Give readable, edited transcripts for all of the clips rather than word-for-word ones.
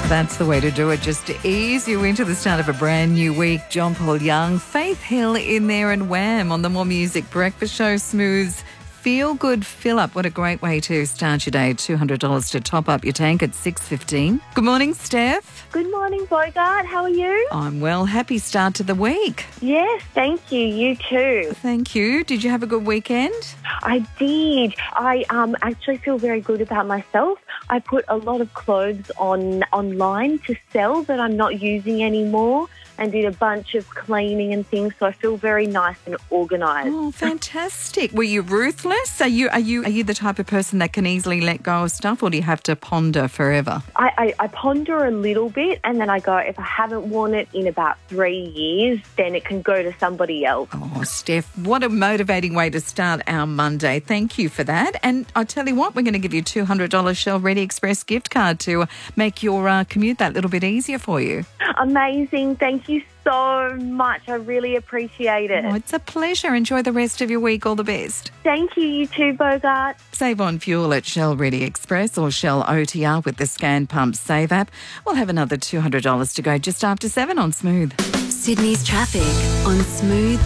That's the way to do it, just to ease you into the start of a brand new week. John Paul Young, Faith Hill in there and Wham on the More Music Breakfast Show. Smooth, feel-good fill-up. What a great way to start your day. $200 to top up your tank at 6:15. Good morning, Steph. Good morning, Bogart. How are you? I'm well. Happy start to the week. Yes, thank you. You too. Thank you. Did you have a good weekend? I did. I actually feel very good about myself. I put a lot of clothes online to sell that I'm not using anymore, and did a bunch of cleaning and things, so I feel very nice and organised. Oh, fantastic. Were you ruthless? Are you the type of person that can easily let go of stuff, or do you have to ponder forever? I ponder a little bit, and then I go, if I haven't worn it in about 3 years, then it can go to somebody else. Oh, Steph, what a motivating way to start our Monday. Thank you for that. And I tell you what, we're going to give you a $200 Shell Ready Express gift card to make your commute that little bit easier for you. Amazing. Thank you so much. I really appreciate it. Oh, it's a pleasure. Enjoy the rest of your week. All the best. Thank you. You too, Bogart. Save on fuel at Shell Ready Express or Shell OTR with the Scan Pump Save app. We'll have another $200 to go just after 7 on Smooth. Sydney's traffic on Smooth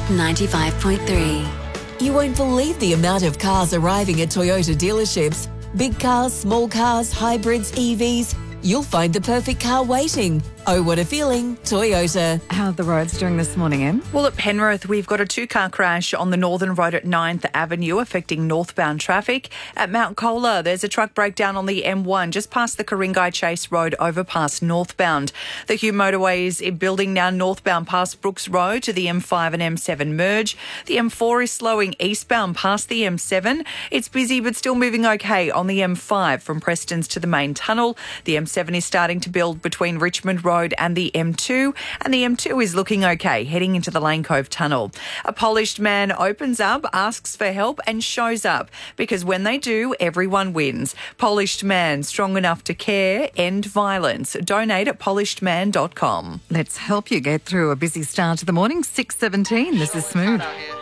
95.3. You won't believe the amount of cars arriving at Toyota dealerships. Big cars, small cars, hybrids, EVs. You'll find the perfect car waiting. Oh, what a feeling. Toyota. How are the roads doing this morning, Em? Well, at Penrith, we've got a two-car crash on the Northern Road at 9th Avenue affecting northbound traffic. At Mount Colah, there's a truck breakdown on the M1 just past the Ku-ring-gai Chase Road overpass northbound. The Hugh motorway is building now northbound past Brooks Road to the M5 and M7 merge. The M4 is slowing eastbound past the M7. It's busy but still moving okay on the M5 from Prestons to the main tunnel. The M7 is starting to build between Richmond Road and the M2, and the M2 is looking okay, heading into the Lane Cove Tunnel. A polished man opens up, asks for help and shows up, because when they do, everyone wins. Polished Man, strong enough to care, end violence. Donate at polishedman.com. Let's help you get through a busy start to the morning. 6:17. This is Smooth.